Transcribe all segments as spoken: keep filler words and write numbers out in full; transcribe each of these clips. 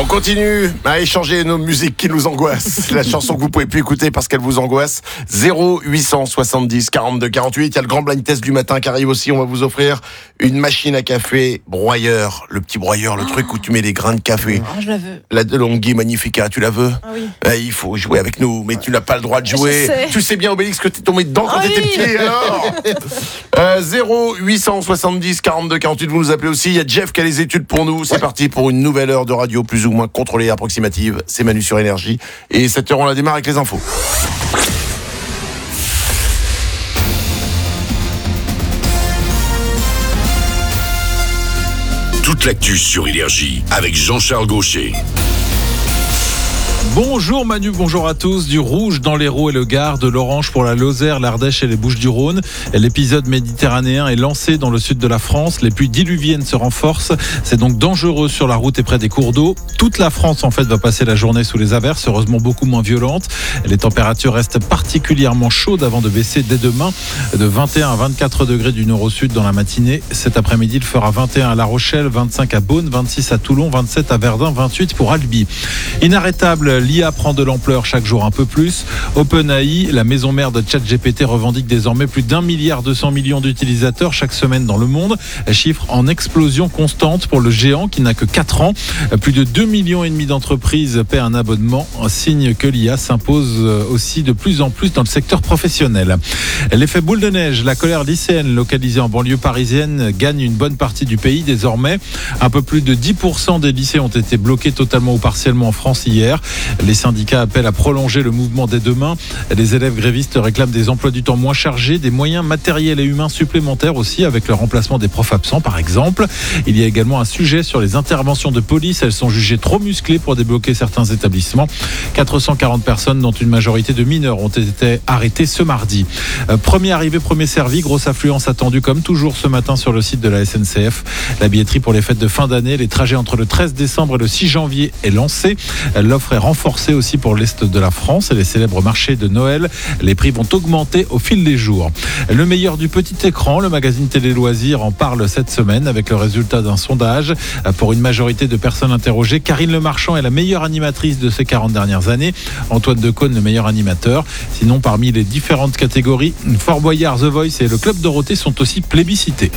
continue à échanger nos musiques qui nous angoissent. La chanson que vous pouvez plus écouter parce qu'elle vous angoisse. zéro huit cent soixante-dix quarante-deux quarante-huit. Il y a le grand blind test du matin qui arrive aussi. On va vous offrir une machine à café broyeur. Le petit broyeur, le oh. truc où tu mets les grains de café. Oh, je la veux. La DeLonghi Magnifica, tu la veux? Ah oui. Eh, il faut jouer avec nous, mais tu n'as pas le droit de jouer. Sais. Tu sais bien, Obélix, que t'es tombé dedans quand ah t'étais oui. petit, alors euh, zéro huit cent soixante-dix quarante-deux quarante-huit, vous nous appelez aussi. Il y a Jeff qui a les études pour nous. C'est ouais. parti pour une nouvelle heure de radio plus ou moins contrôlée et approximative. C'est Manu sur Énergie. Et cette heure, on la démarre avec les infos. Toute l'actu sur Énergie avec Jean-Charles Gaucher. Bonjour Manu, bonjour à tous. Du rouge dans l'Hérault et le Gard, de l'orange pour la Lozère, l'Ardèche et les Bouches-du-Rhône. L'épisode méditerranéen est lancé dans le sud de la France. Les pluies diluviennes se renforcent. C'est donc dangereux sur la route et près des cours d'eau. Toute la France en fait va passer la journée sous les averses, heureusement beaucoup moins violentes. Les températures restent particulièrement chaudes avant de baisser dès demain de vingt et un à vingt-quatre degrés du nord au sud dans la matinée. Cet après-midi, il fera vingt et un à La Rochelle, vingt-cinq à Beaune, vingt-six à Toulon, vingt-sept à Verdun, vingt-huit pour Albi. Inarrêtable, l'I A prend de l'ampleur chaque jour un peu plus. OpenAI, la maison mère de ChatGPT, revendique désormais plus d'un milliard deux cents millions d'utilisateurs chaque semaine dans le monde. Chiffre en explosion constante pour le géant qui n'a que quatre ans. Plus de deux millions et demi d'entreprises paient un abonnement. Un signe que l'I A s'impose aussi de plus en plus dans le secteur professionnel. L'effet boule de neige, la colère lycéenne localisée en banlieue parisienne gagne une bonne partie du pays désormais. Un peu plus de dix pour cent des lycées ont été bloqués totalement ou partiellement en France hier. Les syndicats appellent à prolonger le mouvement dès demain. Les élèves grévistes réclament des emplois du temps moins chargés, des moyens matériels et humains supplémentaires aussi, avec le remplacement des profs absents par exemple. Il y a également un sujet sur les interventions de police. Elles sont jugées trop musclées pour débloquer certains établissements. quatre cent quarante personnes, dont une majorité de mineurs, ont été arrêtées ce mardi. Euh, premier arrivé, premier servi. Grosse affluence attendue comme toujours ce matin sur le site de la S N C F. La billetterie pour les fêtes de fin d'année. Les trajets entre le treize décembre et le six janvier est lancée. L'offre est renforcée aussi pour l'Est de la France et les célèbres marchés de Noël. Les prix vont augmenter au fil des jours. Le meilleur du petit écran, le magazine Télé Loisirs en parle cette semaine avec le résultat d'un sondage. Pour une majorité de personnes interrogées, Karine Le Marchand est la meilleure animatrice de ces quarante dernières années. Antoine Decaune, le meilleur animateur. Sinon, parmi les différentes catégories, Fort Boyard, The Voice et le Club Dorothée sont aussi plébiscités.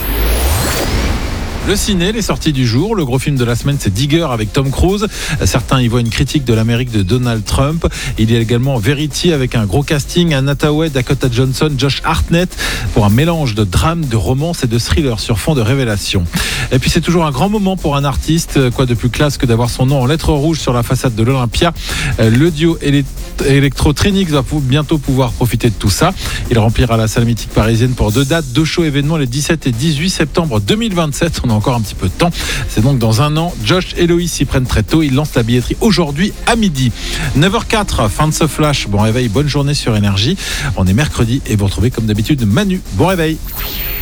Le ciné, les sorties du jour. Le gros film de la semaine, c'est Digger avec Tom Cruise. Certains y voient une critique de l'Amérique de Donald Trump. Il y a également Verity avec un gros casting. Anne Hathaway, Dakota Johnson, Josh Hartnett pour un mélange de drame, de romance et de thriller sur fond de révélation. Et puis c'est toujours un grand moment pour un artiste. Quoi de plus classe que d'avoir son nom en lettres rouges sur la façade de l'Olympia. Le duo Electro Trinix va bientôt pouvoir profiter de tout ça. Il remplira la salle mythique parisienne pour deux dates, deux shows événements les dix-sept et dix-huit septembre deux mille vingt-sept. On a encore un petit peu de temps. C'est donc dans un an. Josh et Loïs s'y prennent très tôt. Ils lancent la billetterie aujourd'hui à midi. neuf heures quatre, fin de ce flash. Bon réveil, bonne journée sur Énergie. On est mercredi et vous retrouvez comme d'habitude Manu. Bon réveil.